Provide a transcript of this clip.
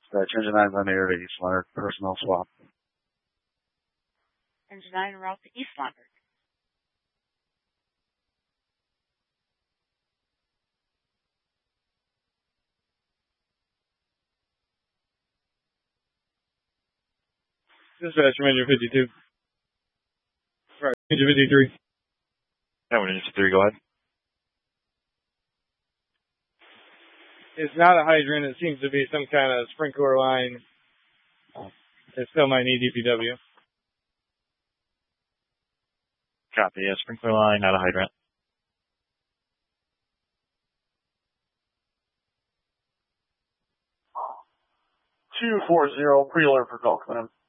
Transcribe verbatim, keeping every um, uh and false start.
Dispatch engine nine Linear to East Leonard, personnel swap. Engine nine route to East Leonard. Dispatch from engine fifty-two. Right, engine fifty-three. No, engine fifty-three, go ahead. It's not a hydrant. It seems to be some kind of sprinkler line. It still might need D P W. Copy, yeah, sprinkler line, not a hydrant. two four zero, pre-alert for call command.